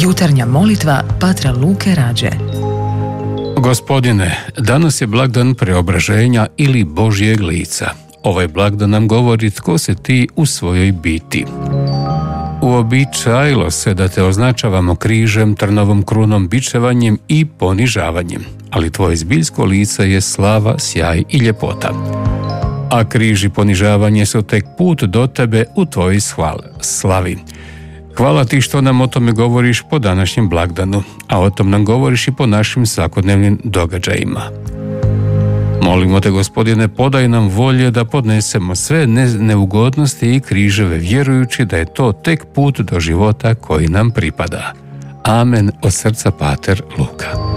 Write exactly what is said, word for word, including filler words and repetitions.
Jutarnja molitva patra Luke Rađe. Gospodine, danas je blagdan preobraženja ili Božjeg lica. Ovaj blagdan nam govori tko se ti u svojoj biti. Uobičajilo se da te označavamo križem, trnovom krunom, bičevanjem i ponižavanjem, ali tvoje zbiljsko lice je slava, sjaj i ljepota. A križ i ponižavanje su tek put do tebe u tvojoj slavi. Hvala ti što nam o tome govoriš po današnjem blagdanu, a o tom nam govoriš i po našim svakodnevnim događajima. Molimo te, Gospodine, podaj nam volje da podnesemo sve neugodnosti i križeve, vjerujući da je to tek put do života koji nam pripada. Amen, od srca pater Luka.